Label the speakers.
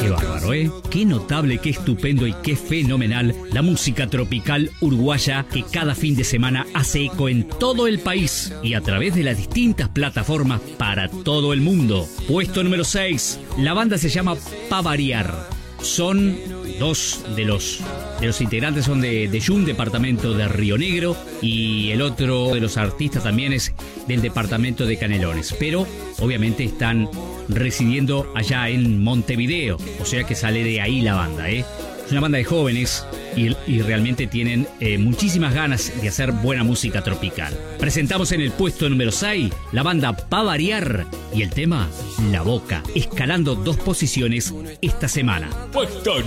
Speaker 1: Qué bárbaro, ¿eh? Qué notable, qué estupendo y qué fenomenal la música tropical uruguaya que cada fin de semana hace eco en todo el país y a través de las distintas plataformas para todo el mundo. Puesto número 6. La banda se llama Pa' Variar. Son dos de los integrantes son de Yum, departamento de Río Negro, y el otro de los artistas también es del departamento de Canelones, pero obviamente están residiendo allá en Montevideo, o sea que sale de ahí la banda, ¿eh? Es una banda de jóvenes y realmente tienen muchísimas ganas de hacer buena música tropical. Presentamos en el puesto número 6 la banda Pa' Variar y el tema La Boca, escalando 2 posiciones esta semana.
Speaker 2: Puesto